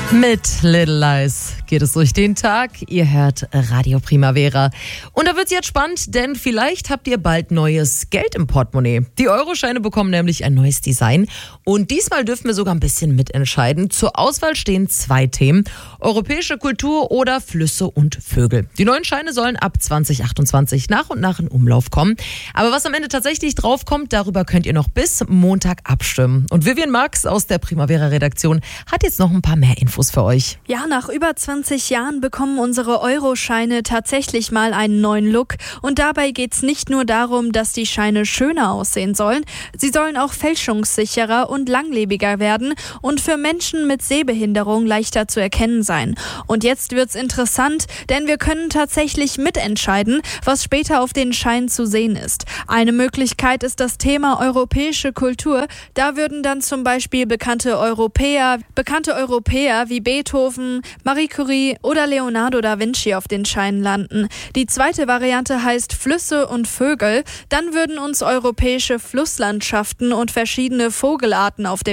Mit Little Lies geht es durch den Tag. Ihr hört Radio Primavera. Und da wird's jetzt spannend, denn vielleicht habt ihr bald neues Geld im Portemonnaie. Die Euroscheine bekommen nämlich ein neues Design. Und diesmal dürfen wir sogar ein bisschen mitentscheiden. Zur Auswahl stehen 2 Themen. Europäische Kultur oder Flüsse und Vögel. Die neuen Scheine sollen ab 2028 nach und nach in Umlauf kommen. Aber was am Ende tatsächlich draufkommt, darüber könnt ihr noch bis Montag abstimmen. Und Vivian Marx aus der Primavera-Redaktion hat jetzt noch ein paar mehr Infos für euch. Ja, nach über 20 Jahren bekommen unsere Euroscheine tatsächlich mal einen neuen Look. Und dabei geht's nicht nur darum, dass die Scheine schöner aussehen sollen. Sie sollen auch fälschungssicherer und langlebiger werden und für Menschen mit Sehbehinderung leichter zu erkennen sein. Und jetzt wird's interessant, denn wir können tatsächlich mitentscheiden, was später auf den Scheinen zu sehen ist. Eine Möglichkeit ist das Thema europäische Kultur. Da würden dann zum Beispiel bekannte Europäer wie Beethoven, Marie Curie oder Leonardo da Vinci auf den Scheinen landen. Die zweite Variante heißt Flüsse und Vögel. Dann würden uns europäische Flusslandschaften und verschiedene Vogelarten auf dem